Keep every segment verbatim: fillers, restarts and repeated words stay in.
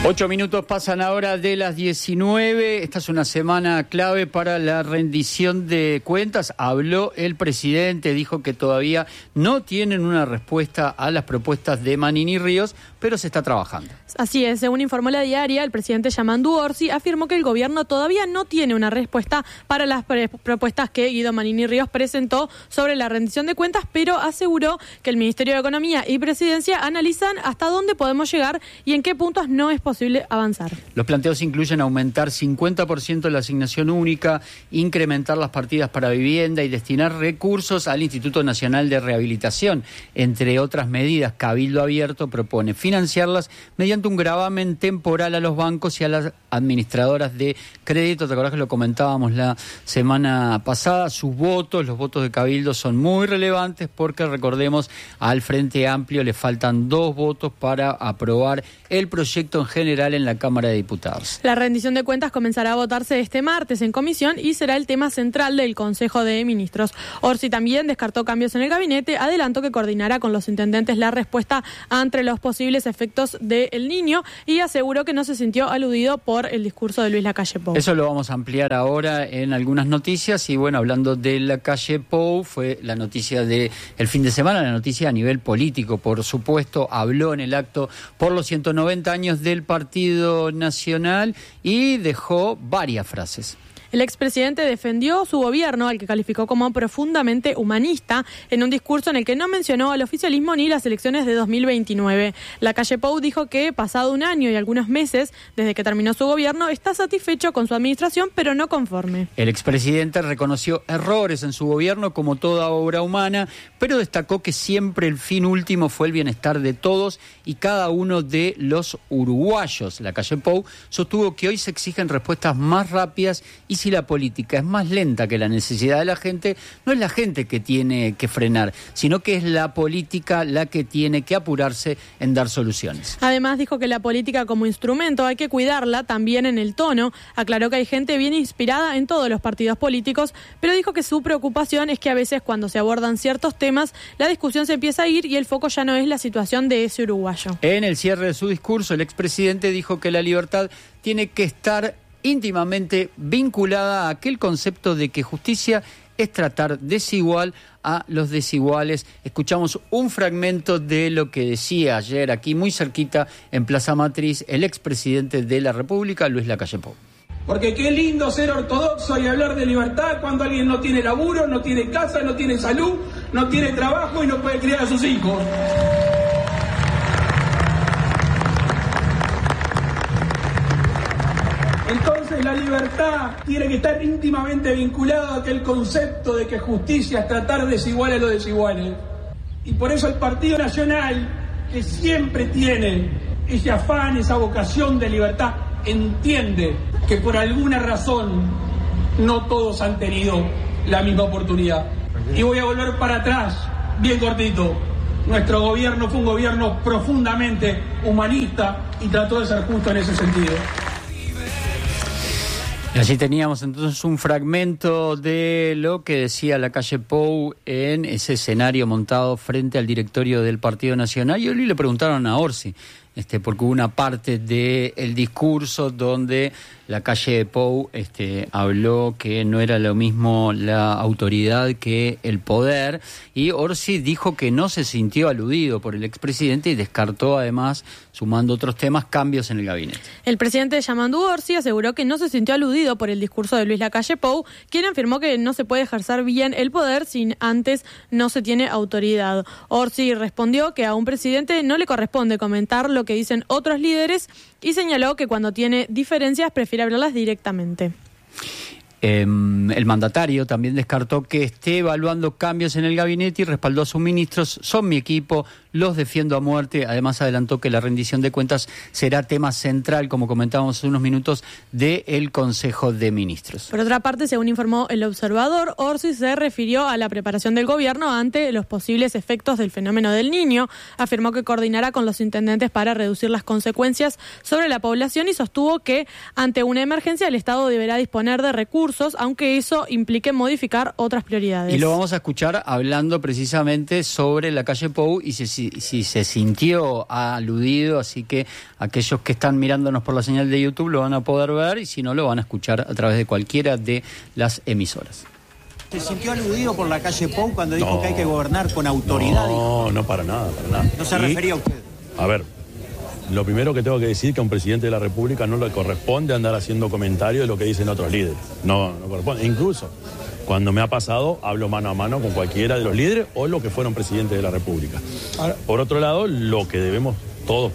Ocho minutos pasan ahora de las diecinueve. Esta es una semana clave para la rendición de cuentas. Habló el presidente, dijo que todavía no tienen una respuesta a las propuestas de Manini Ríos, pero se está trabajando. Así es, según informó La Diaria, el presidente Yamandu Orsi afirmó que el gobierno todavía no tiene una respuesta para las pre- propuestas que Guido Manini Ríos presentó sobre la rendición de cuentas, pero aseguró que el Ministerio de Economía y Presidencia analizan hasta dónde podemos llegar y en qué puntos no es posible avanzar. Los planteos incluyen aumentar cincuenta por ciento la asignación única, incrementar las partidas para vivienda y destinar recursos al Instituto Nacional de Rehabilitación. Entre otras medidas, Cabildo Abierto propone financiarlas mediante un gravamen temporal a los bancos y a las administradoras de crédito. ¿Te acordás que lo comentábamos la semana pasada? Sus votos, los votos de Cabildo son muy relevantes porque, recordemos, al Frente Amplio le faltan dos votos para aprobar el proyecto en general en la Cámara de Diputados. La rendición de cuentas comenzará a votarse este martes en comisión y será el tema central del Consejo de Ministros. Orsi también descartó cambios en el gabinete, adelantó que coordinará con los intendentes la respuesta ante los posibles efectos del Niño y aseguró que no se sintió aludido por el discurso de Luis Lacalle Pou. Eso lo vamos a ampliar ahora en algunas noticias y bueno, hablando de Lacalle Pou, fue la noticia de el fin de semana, la noticia a nivel político, por supuesto, habló en el acto por los ciento noventa años del Partido Nacional y dejó varias frases. El expresidente defendió su gobierno, al que calificó como profundamente humanista, en un discurso en el que no mencionó al oficialismo ni las elecciones de dos mil veintinueve. Lacalle Pou dijo que, pasado un año y algunos meses desde que terminó su gobierno, está satisfecho con su administración, pero no conforme. El expresidente reconoció errores en su gobierno, como toda obra humana, pero destacó que siempre el fin último fue el bienestar de todos y cada uno de los uruguayos. Lacalle Pou sostuvo que hoy se exigen respuestas más rápidas y si la política es más lenta que la necesidad de la gente, no es la gente que tiene que frenar, sino que es la política la que tiene que apurarse en dar soluciones. Además, dijo que la política como instrumento hay que cuidarla también en el tono. Aclaró que hay gente bien inspirada en todos los partidos políticos, pero dijo que su preocupación es que a veces cuando se abordan ciertos temas, la discusión se empieza a ir y el foco ya no es la situación de ese uruguayo. En el cierre de su discurso, el expresidente dijo que la libertad tiene que estar íntimamente vinculada a aquel concepto de que justicia es tratar desigual a los desiguales. Escuchamos un fragmento de lo que decía ayer aquí muy cerquita en Plaza Matriz el expresidente de la República, Luis Lacalle Pou. Porque qué lindo ser ortodoxo y hablar de libertad cuando alguien no tiene laburo, no tiene casa, no tiene salud, no tiene trabajo y no puede criar a sus hijos. Entonces la libertad tiene que estar íntimamente vinculada a aquel concepto de que justicia es tratar desigual a los desiguales. Y por eso el Partido Nacional, que siempre tiene ese afán, esa vocación de libertad, entiende que por alguna razón no todos han tenido la misma oportunidad. Y voy a volver para atrás, bien cortito. Nuestro gobierno fue un gobierno profundamente humanista y trató de ser justo en ese sentido. Allí teníamos entonces un fragmento de lo que decía Lacalle Pou en ese escenario montado frente al directorio del Partido Nacional. Y hoy le preguntaron a Orsi, este, porque hubo una parte del discurso donde Lacalle Pou este, habló que no era lo mismo la autoridad que el poder, y Orsi dijo que no se sintió aludido por el expresidente y descartó además, sumando otros temas, cambios en el gabinete. El presidente Yamandu Orsi aseguró que no se sintió aludido por el discurso de Luis Lacalle Pou, quien afirmó que no se puede ejercer bien el poder si antes no se tiene autoridad. Orsi respondió que a un presidente no le corresponde comentar lo que dicen otros líderes y señaló que cuando tiene diferencias prefiere hablarlas directamente. Eh, el mandatario también descartó que esté evaluando cambios en el gabinete y respaldó a sus ministros. Son mi equipo, los defiendo a muerte. Además adelantó que la rendición de cuentas será tema central, como comentábamos hace unos minutos, del Consejo de Ministros. Por otra parte, según informó El Observador, Orsi se refirió a la preparación del gobierno ante los posibles efectos del fenómeno del Niño. Afirmó que coordinará con los intendentes para reducir las consecuencias sobre la población y sostuvo que ante una emergencia el Estado deberá disponer de recursos recursos, aunque eso implique modificar otras prioridades. Y lo vamos a escuchar hablando precisamente sobre la calle Pou y si, si, si se sintió aludido, así que aquellos que están mirándonos por la señal de YouTube lo van a poder ver y si no lo van a escuchar a través de cualquiera de las emisoras. ¿Se sintió aludido por la calle Pou cuando dijo no, que hay que gobernar con autoridad? No, no para nada, para nada. ¿No se y, refería a usted? A ver, lo primero que tengo que decir es que a un presidente de la República no le corresponde andar haciendo comentarios de lo que dicen otros líderes. No, no corresponde. Incluso cuando me ha pasado, hablo mano a mano con cualquiera de los líderes o los que fueron presidentes de la República. Ahora, por otro lado, lo que debemos todos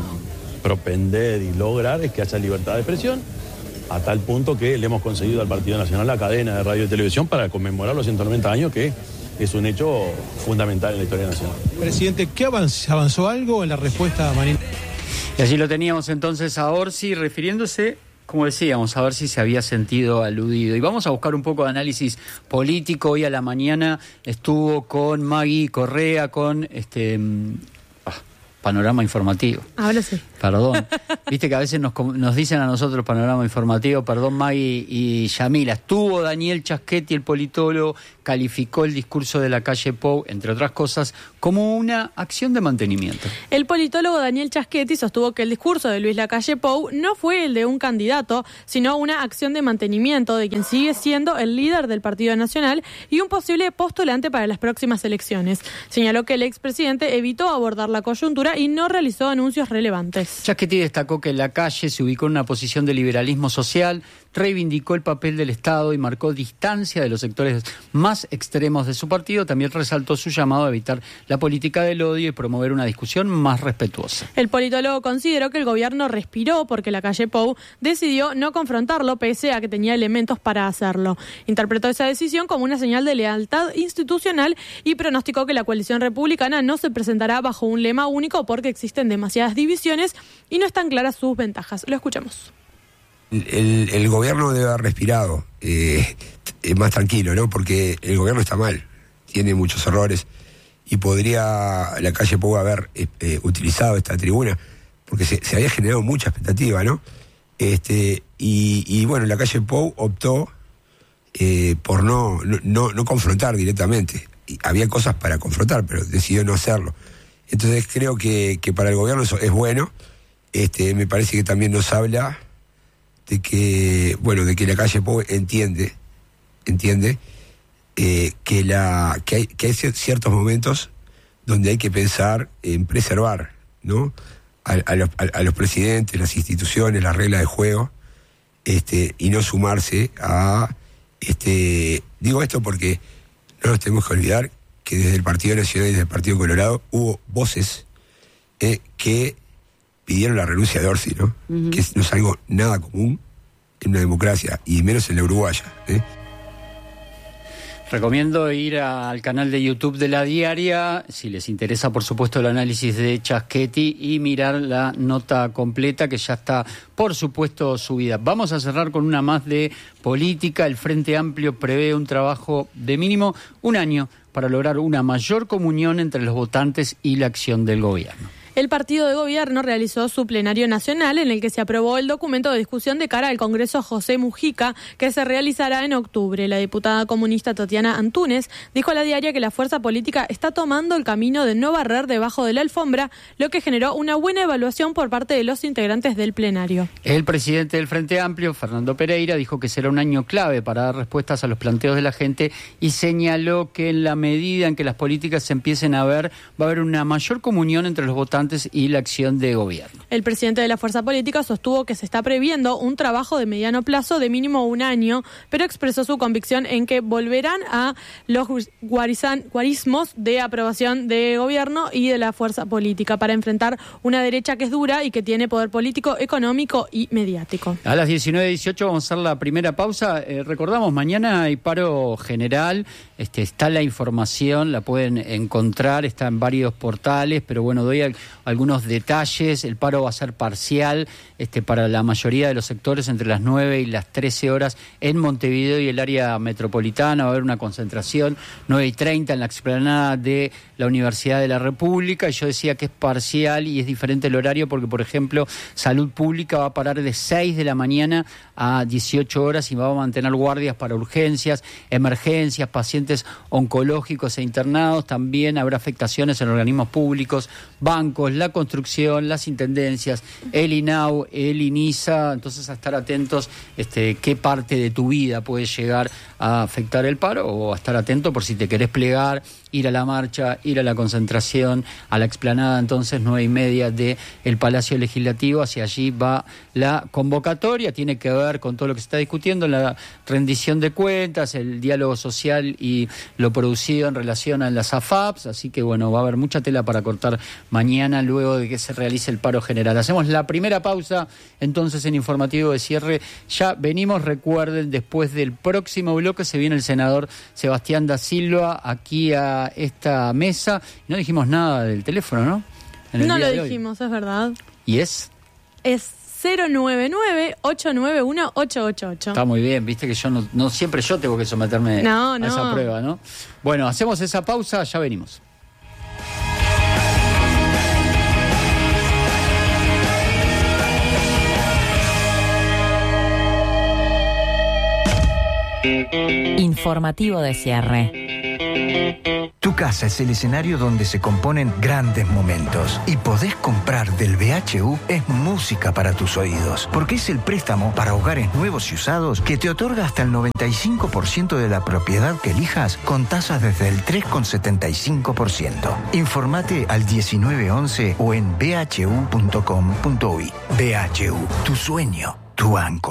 propender y lograr es que haya libertad de expresión, a tal punto que le hemos conseguido al Partido Nacional la cadena de radio y televisión para conmemorar los ciento noventa años, que es un hecho fundamental en la historia nacional. Presidente, ¿qué avanzó, avanzó algo en la respuesta a Marín? Y allí lo teníamos entonces a Orsi refiriéndose, como decíamos, a ver si se había sentido aludido. Y vamos a buscar un poco de análisis político. Hoy a la mañana estuvo con Maggie Correa, con este... Panorama informativo. Ahora sí. Perdón. Viste que a veces nos, nos dicen a nosotros panorama informativo, perdón Maggie y Yamila. Estuvo Daniel Chasquetti, el politólogo, calificó el discurso de la calle Pou, entre otras cosas, como una acción de mantenimiento. El politólogo Daniel Chasquetti sostuvo que el discurso de Luis Lacalle Pou no fue el de un candidato, sino una acción de mantenimiento de quien sigue siendo el líder del Partido Nacional y un posible postulante para las próximas elecciones. Señaló que el expresidente evitó abordar la coyuntura y no realizó anuncios relevantes. Chasquetti destacó que Lacalle se ubicó en una posición de liberalismo social, reivindicó el papel del Estado y marcó distancia de los sectores más extremos de su partido. También resaltó su llamado a evitar la política del odio y promover una discusión más respetuosa. El politólogo consideró que el gobierno respiró porque Lacalle Pou decidió no confrontarlo pese a que tenía elementos para hacerlo. Interpretó esa decisión como una señal de lealtad institucional y pronosticó que la coalición republicana no se presentará bajo un lema único porque existen demasiadas divisiones y no están claras sus ventajas. Lo escuchamos. El, el gobierno debe haber respirado eh, más tranquilo, ¿no? Porque el gobierno está mal, tiene muchos errores y podría Lacalle Pou haber eh, utilizado esta tribuna porque se, se había generado mucha expectativa, ¿no? Este y, y bueno, Lacalle Pou optó eh, por no, no, no confrontar directamente. Y había cosas para confrontar, pero decidió no hacerlo. Entonces creo que, que para el gobierno eso es bueno. Este, me parece que también nos habla de que, bueno, de que Lacalle Pou entiende, entiende eh, que la que hay, que hay ciertos momentos donde hay que pensar en preservar, ¿no? A, a, los, a, a los presidentes, las instituciones, las reglas de juego, este, y no sumarse a este. Digo esto porque no nos tenemos que olvidar que desde el Partido Nacional y desde el Partido Colorado hubo voces eh, que pidieron la renuncia de Orsi, ¿no? Uh-huh. Que no es algo nada común en una democracia, y menos en la uruguaya, ¿eh? Recomiendo ir a, al canal de YouTube de La Diaria, si les interesa, por supuesto, el análisis de Chasquetti, y mirar la nota completa que ya está, por supuesto, subida. Vamos a cerrar con una más de política. El Frente Amplio prevé un trabajo de mínimo un año para lograr una mayor comunión entre los votantes y la acción del gobierno. El partido de gobierno realizó su plenario nacional en el que se aprobó el documento de discusión de cara al Congreso José Mujica, que se realizará en octubre. La diputada comunista Tatiana Antúnez dijo a La Diaria que la fuerza política está tomando el camino de no barrer debajo de la alfombra, lo que generó una buena evaluación por parte de los integrantes del plenario. El presidente del Frente Amplio, Fernando Pereira, dijo que será un año clave para dar respuestas a los planteos de la gente y señaló que en la medida en que las políticas se empiecen a ver, va a haber una mayor comunión entre los votantes y la acción de gobierno. El presidente de la fuerza política sostuvo que se está previendo un trabajo de mediano plazo de mínimo un año, pero expresó su convicción en que volverán a los guarizan, guarismos de aprobación de gobierno y de la fuerza política para enfrentar una derecha que es dura y que tiene poder político, económico y mediático. A las diecinueve dieciocho vamos a hacer la primera pausa. Eh, recordamos, mañana hay paro general. Este, está la información, la pueden encontrar, está en varios portales, pero bueno, doy al, algunos detalles. El paro paro va a ser parcial este, para la mayoría de los sectores entre las nueve y las trece horas en Montevideo y el área metropolitana. Va a haber una concentración nueve y treinta en la explanada de la Universidad de la República, y yo decía que es parcial y es diferente el horario porque, por ejemplo, Salud Pública va a parar de seis de la mañana a dieciocho horas y va a mantener guardias para urgencias, emergencias, pacientes oncológicos e internados. También habrá afectaciones en organismos públicos, bancos, la construcción, las intendencias, el INAU, el INISA. Entonces, a estar atentos este, qué parte de tu vida puede llegar a afectar el paro, o a estar atento por si te querés plegar, ir a la marcha, ir a la concentración, a la explanada, entonces nueve y media de el Palacio Legislativo. Hacia allí va la convocatoria, tiene que ver con todo lo que se está discutiendo, la rendición de cuentas, el diálogo social y lo producido en relación a las A F A Ps, así que bueno, va a haber mucha tela para cortar mañana luego de que se realice el paro general. Hacemos la primera pausa entonces en informativo de cierre, ya venimos. Recuerden, después del próximo bloque se viene el senador Sebastián da Silva aquí a esta mesa. No dijimos nada del teléfono, ¿no? En el no día lo dijimos, es verdad. ¿Y es? Es cero nueve nueve, ocho nueve uno, ocho ocho ocho. Está muy bien, viste que yo no, no siempre yo tengo que someterme no, a no. esa prueba, ¿no? Bueno, hacemos esa pausa, ya venimos. Informativo de cierre. Tu casa es el escenario donde se componen grandes momentos. Y podés comprar del B H U es música para tus oídos. Porque es el préstamo para hogares nuevos y usados que te otorga hasta el noventa y cinco por ciento de la propiedad que elijas con tasas desde el tres coma setenta y cinco por ciento. Informate al diecinueve once o en b h u punto com punto u y. B H U, tu sueño, tu banco.